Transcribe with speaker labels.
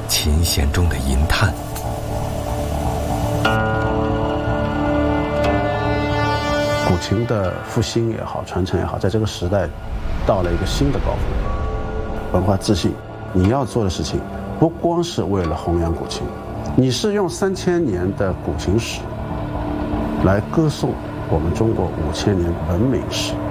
Speaker 1: 琴弦中的吟叹。
Speaker 2: 古琴的复兴也好，传承也好，在这个时代到了一个新的高峰。文化自信，你要做的事情不光是为了弘扬古琴，你是用3000年的古琴史来歌颂我们中国5000年文明史。